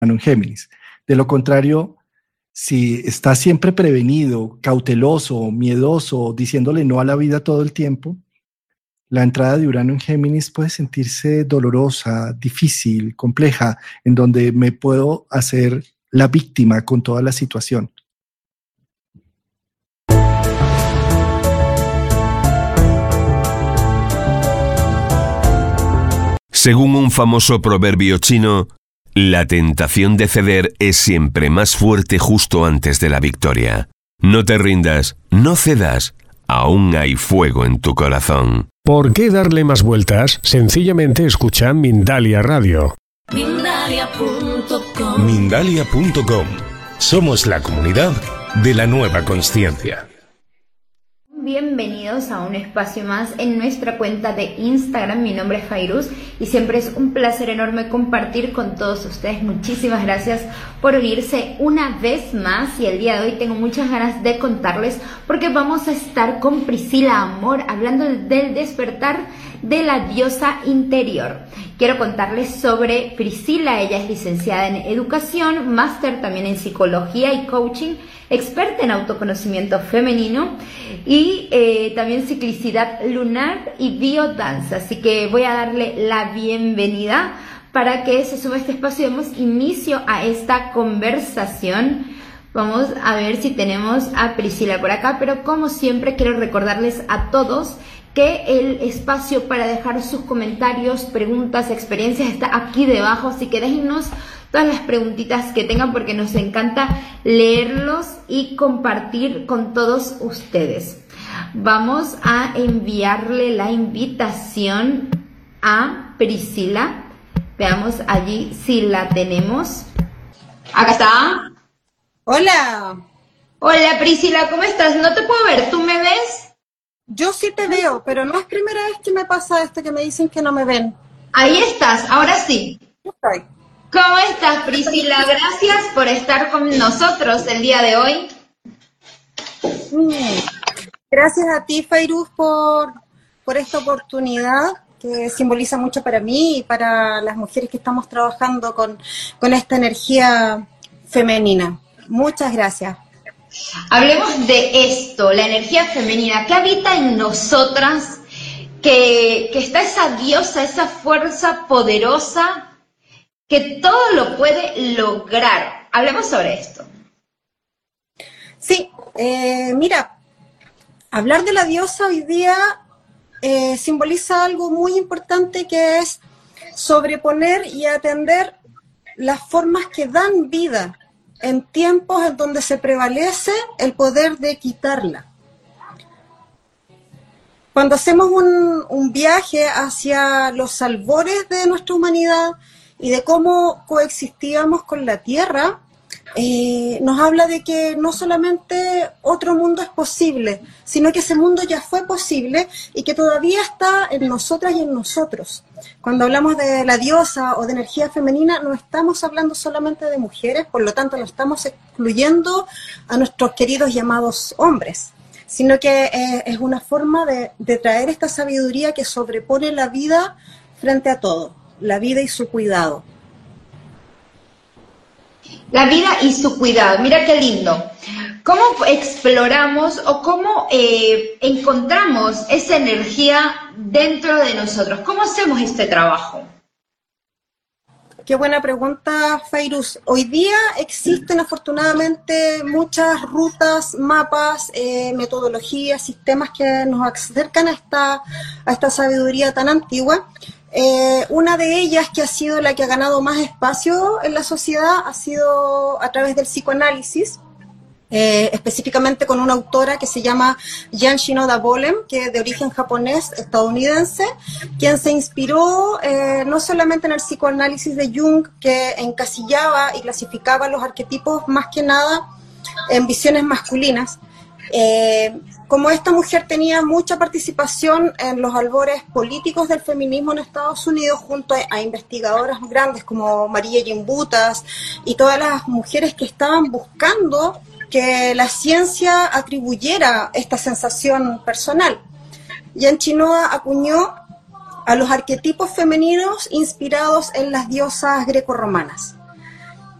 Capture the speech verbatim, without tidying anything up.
en Géminis. De lo contrario, si está siempre prevenido, cauteloso, miedoso, diciéndole no a la vida todo el tiempo, la entrada de Urano en Géminis puede sentirse dolorosa, difícil, compleja, en donde me puedo hacer la víctima con toda la situación. Según un famoso proverbio chino, la tentación de ceder es siempre más fuerte justo antes de la victoria. No te rindas, no cedas, aún hay fuego en tu corazón. ¿Por qué darle más vueltas? Sencillamente escucha Mindalia Radio. Mindalia punto com. Mindalia punto com. Somos la comunidad de la nueva consciencia. Bienvenidos a un espacio más en nuestra cuenta de Instagram. Mi nombre es Fairuz y siempre es un placer enorme compartir con todos ustedes. Muchísimas gracias por unirse una vez más, y el día de hoy tengo muchas ganas de contarles porque vamos a estar con Priscila Amor hablando del despertar de la diosa interior. Quiero contarles sobre Priscila. Ella es licenciada en educación, máster también en psicología y coaching, experta en autoconocimiento femenino y eh, también ciclicidad lunar y biodanza. Así que voy a darle la bienvenida para que se suba a este espacio y demos inicio a esta conversación. Vamos a ver si tenemos a Priscila por acá, pero como siempre quiero recordarles a todos que el espacio para dejar sus comentarios, preguntas, experiencias está aquí debajo, así que déjennos todas las preguntitas que tengan porque nos encanta leerlos y compartir con todos ustedes. Vamos a enviarle la invitación a Priscila. Veamos allí si la tenemos. Acá está. Hola. Hola Priscila, ¿cómo estás? No te puedo ver, ¿tú me ves? Yo sí te veo, pero no es primera vez que me pasa esto, que me dicen que no me ven. Ahí estás, ahora sí. Okay. ¿Cómo estás, Priscila? Gracias por estar con nosotros el día de hoy. Gracias a ti, Fairuz, por, por esta oportunidad que simboliza mucho para mí y para las mujeres que estamos trabajando con, con esta energía femenina. Muchas gracias. Hablemos de esto, la energía femenina, que habita en nosotras, que, que está esa diosa, esa fuerza poderosa que todo lo puede lograr. Hablemos sobre esto. Sí, eh, mira, hablar de la diosa hoy día eh, simboliza algo muy importante, que es sobreponer y atender las formas que dan vida en tiempos en donde se prevalece el poder de quitarla. Cuando hacemos un, un viaje hacia los albores de nuestra humanidad y de cómo coexistíamos con la Tierra, eh, nos habla de que no solamente otro mundo es posible, sino que ese mundo ya fue posible y que todavía está en nosotras y en nosotros. Cuando hablamos de la diosa o de energía femenina, no estamos hablando solamente de mujeres, por lo tanto no estamos excluyendo a nuestros queridos llamados hombres, sino que eh, es una forma de, de traer esta sabiduría que sobrepone la vida frente a todo, la vida y su cuidado. La vida y su cuidado, mira qué lindo. ¿Cómo exploramos o cómo eh, encontramos esa energía dentro de nosotros? ¿Cómo hacemos este trabajo? Qué buena pregunta, Fairuz. Hoy día existen afortunadamente muchas rutas, mapas, eh, metodologías, sistemas que nos acercan a esta, a esta sabiduría tan antigua. Eh, una de ellas, que ha sido la que ha ganado más espacio en la sociedad, ha sido a través del psicoanálisis, eh, específicamente con una autora que se llama Jan Shinoda Bolen, que es de origen japonés estadounidense, quien se inspiró eh, no solamente en el psicoanálisis de Jung, que encasillaba y clasificaba los arquetipos más que nada en visiones masculinas. Eh, como esta mujer tenía mucha participación en los albores políticos del feminismo en Estados Unidos, junto a, a investigadoras grandes como María Gimbutas y todas las mujeres que estaban buscando que la ciencia atribuyera esta sensación personal, Jan Shinoda acuñó a los arquetipos femeninos inspirados en las diosas grecorromanas.